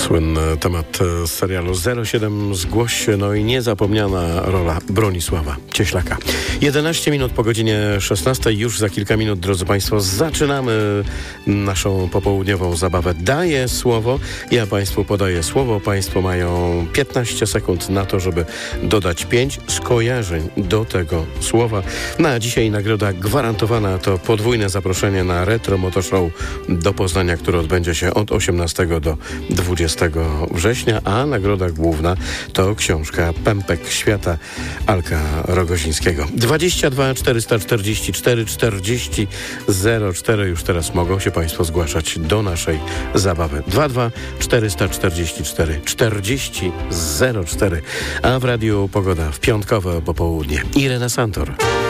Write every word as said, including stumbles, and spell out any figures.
Słynny temat z serialu zero siedem Zgłoś się, no i niezapomniana rola Bronisława Cieślaka. jedenaście minut po godzinie szesnastej, już za kilka minut, drodzy Państwo, zaczynamy naszą popołudniową zabawę. Daję słowo, ja Państwu podaję słowo, Państwo mają piętnaście sekund na to, żeby dodać pięć skojarzeń do tego słowa. Na dzisiaj nagroda gwarantowana to podwójne zaproszenie na Retro Moto Show do Poznania, które odbędzie się od osiemnastego do dwudziestego września, a nagroda główna to książka Pępek Świata Alka Rogozińskiego. dwadzieścia dwa czterysta czterdzieści cztery czterdzieści zero cztery. Już teraz mogą się Państwo zgłaszać do naszej zabawy. dwadzieścia dwa czterysta czterdzieści cztery czterdzieści zero cztery. A w radiu pogoda w piątkowe popołudnie. Irena Santor.